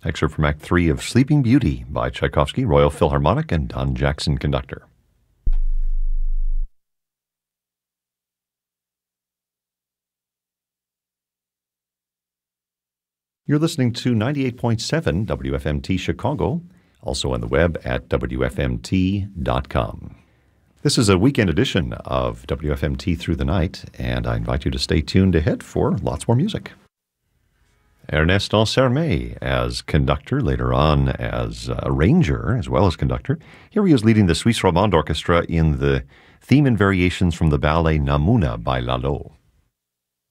Excerpt from Act 3 of Sleeping Beauty by Tchaikovsky, Royal Philharmonic, and Don Jackson conductor. You're listening to 98.7 WFMT Chicago, also on the web at WFMT.com. This is a weekend edition of WFMT Through the Night, and I invite you to stay tuned ahead for lots more music. Ernest Ansermet as conductor, later on as arranger as well as conductor. Here he is leading the Suisse Romande Orchestra in the theme and variations from the ballet Namuna by Lalo.